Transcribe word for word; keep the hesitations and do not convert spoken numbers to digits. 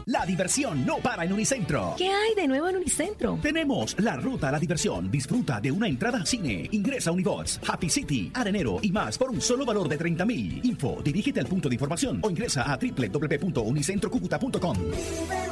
La diversión no para en Unicentro. ¿Qué hay de nuevo en Unicentro? Tenemos la ruta a la diversión. Disfruta de una entrada a cine. Ingresa a Unibox, Happy City, Arenero y más por un solo valor de treinta mil. Info, dirígete al punto de información o ingresa a doble u doble u doble u punto unicentro cúcuta punto com.